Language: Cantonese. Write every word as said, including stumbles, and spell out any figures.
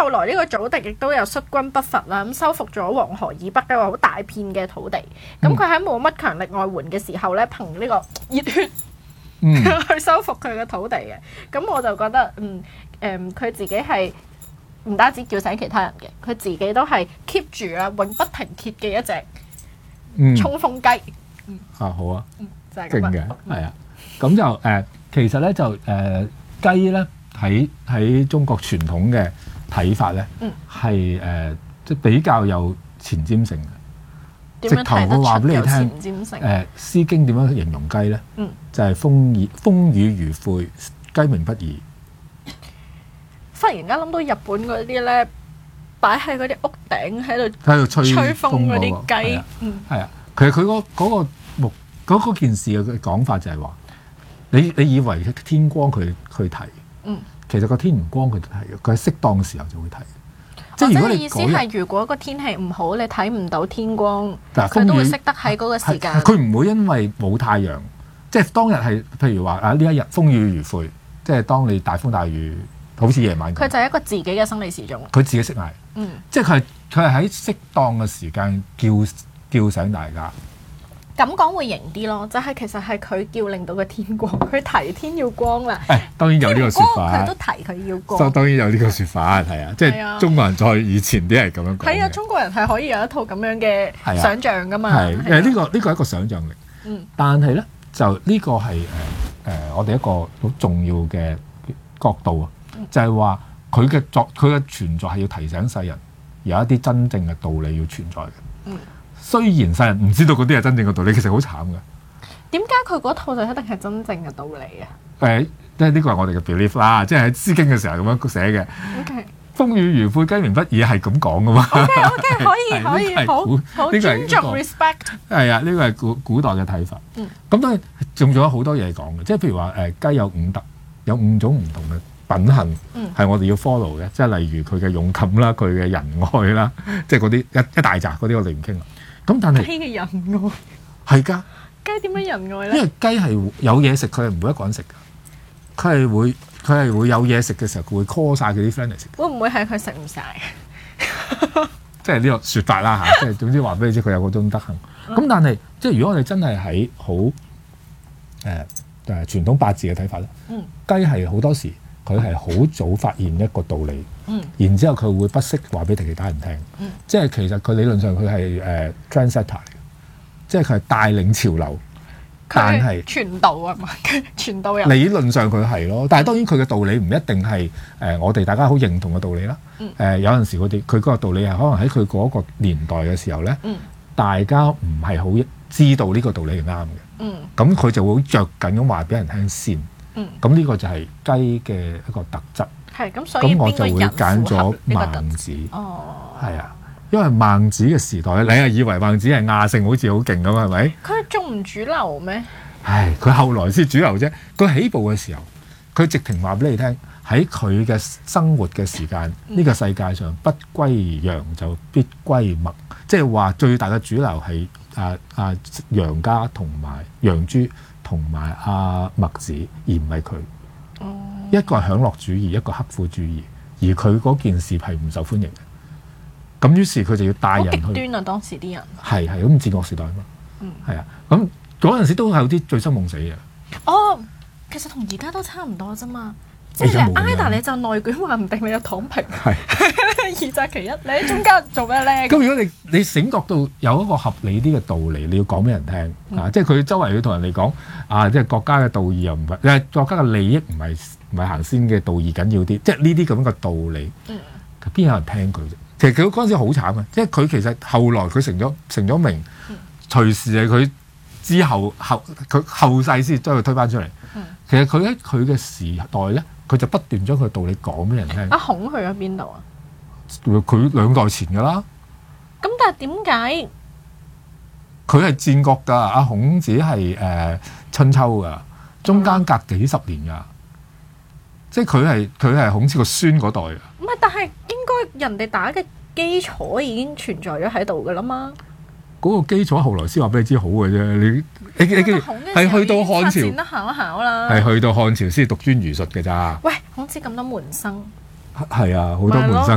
後來呢個祖迪亦都有率軍北伐啦，咁收復咗黃河以北一個好大片嘅土地。咁佢喺冇乜強力外援嘅時候咧，憑呢個熱血、嗯、去收復佢嘅土地嘅。咁我就覺得嗯誒，佢、嗯、自己係唔單止叫醒其他人嘅，佢自己都係 keep 住啊，永不停歇嘅一隻衝鋒雞。嗯、 啊好啊， 嗯、就係咁嘅，係啊。咁就誒、呃，其實咧就誒、呃、雞咧喺喺中國傳統嘅睇法咧，係誒即係比較有前瞻性嘅。直頭我話俾你聽，誒、呃《詩經》點樣形容雞咧？嗯、就係風雨風雨如晦，雞鳴不已。 忽然間諗到日本嗰啲咧，擺喺嗰啲屋頂喺度喺度吹吹風嗰啲雞， 嗯，係啊。其實佢嗰嗰個目嗰嗰件事嘅講法就係話。你你以為天光佢佢睇，嗯，其實個天唔光佢睇嘅，佢喺適當嘅時候就會睇。 即係如果你意思係，如果個天氣唔好，你睇唔到天光，佢都會識得喺嗰個時間。 佢唔會因為冇太陽，即係當日係譬如話啊呢一日風雨如晦，即係當你大風大雨，好似夜晚。佢就係一個自己嘅生理時鐘。 佢自己識嗌，嗯，即係佢係佢係喺適當嘅時間叫叫醒大家。 咁講會型啲咯，就係、是、其實係佢叫令到個天光，佢提天要光啦。 誒，當然有呢個説法， 佢都提佢要光。 當然有呢個説法，係啊，即係中國人在以前啲係咁樣講。 係啊，中國人係可以有一套咁樣嘅想像噶嘛。 係誒，呢個呢個係一個想像力。嗯。但係咧，就呢個係誒誒，我哋一個好重要嘅角度啊，嗯、就係話佢嘅作佢嘅存在係要提醒世人有一啲真正嘅道理要存在嘅。嗯。雖然世人唔知道嗰啲係真正嘅道理，其實好慘㗎。 點解佢嗰套就一定係真正嘅道理啊？ 誒，即係呢個係我哋嘅 belief 啦，即係喺《詩經》嘅時候咁樣寫嘅。Okay. 風雨如晦，雞鳴不已係咁講㗎嘛。 OK OK，可以可以，好好尊重 respect。 係啊，呢個係古古代嘅睇法。嗯。咁當然仲有好多嘢講嘅，即係譬如話誒雞有五德，有五種唔同嘅品行，係我哋要 follow 嘅。即係例如佢嘅勇敢啦，佢嘅仁愛啦，即係嗰啲一一大紮嗰啲，我哋唔傾啦。咁但係雞嘅仁愛係㗎， 雞點樣仁愛咧？ 因為雞係有嘢食，佢係唔會一個人食㗎。佢係會，佢係會有嘢食嘅時候，佢會 call 晒佢啲 friend 嚟食。 會唔會係佢食唔晒？ 即係呢個説法啦嚇，即係總之話俾你知，佢有嗰種德行。咁、嗯、但係即係如果我哋真係喺好誒誒傳統八字嘅睇法咧，嗯、雞係好多時佢係好早發現一個道理。嗯、然之後佢會不惜話俾其他人聽，嗯、即係其實佢理論上佢係誒 trendsetter 嚟嘅，即係佢係帶領潮流，但係傳道啊嘛，傳道人理論上佢係咯，但係當然佢嘅道理唔一定係誒、呃、我哋大家好認同嘅道理啦。誒、嗯呃、有陣時佢哋佢嗰個道理係可能喺佢嗰個年代嘅時候咧，嗯、大家唔係好知道呢個道理係啱嘅，咁佢、嗯、就會着緊咁話俾人聽先。咁呢、嗯、個就係雞嘅一個特質。 係咁，所以咁我就會揀咗孟子。哦，係啊，因為孟子嘅時代，你係以為孟子係亞聖，好似好勁咁，係咪？ 佢仲唔主流咩？ 唉，佢後來先主流啫。佢起步嘅時候，佢直情話俾你聽，喺佢嘅生活嘅時間，呢、嗯、個世界上不歸羊就必歸麥，即係話最大嘅主流係啊啊楊家同埋楊朱同埋阿墨子，而唔係佢。哦。一個係享樂主義，一個刻苦主義，而佢嗰件事係唔受歡迎嘅。咁於是佢就要帶人去。好極端啊！當時啲人係係咁戰國時代啊嘛。嗯，係啊。咁嗰陣時都係有啲醉生夢死嘅。 哦，其實同而家都差唔多啫嘛。即係挨但你就內卷，話唔定你有躺平。係二擇其一，你喺中間做咩咧？ 咁如果你你醒覺到有一個合理啲嘅道理，你要講俾人聽、嗯、啊！即係佢周圍要同人哋講啊！即係國家嘅道義又唔係，誒國家嘅利益唔係唔係行先嘅道義緊要啲，即係呢啲咁嘅道理，邊、嗯、有人聽佢啫？其實佢嗰陣時好慘嘅，即係佢其實後來佢成咗成咗名，嗯、隨時係佢之後後佢後世先將佢推返出嚟。嗯、其實佢喺佢嘅時代咧。佢就不斷將佢道理講俾人聽。 阿孔去咗邊度啊？ 佢兩代前㗎啦。 咁但係點解？ 佢係戰國㗎，阿孔子係誒、呃、春秋㗎，中間隔幾十年㗎。嗯、即係佢係佢係孔子個孫嗰代㗎。 唔係，但係應該人哋打嘅基礎已經存在咗喺度㗎啦嘛。 嗰個基礎後來先話俾你知好嘅啫，你你你係去到漢朝， 得考一考啦， 係去到漢朝先讀專儒術嘅咋。 喂，孔子咁多門生， 係啊，好多門生。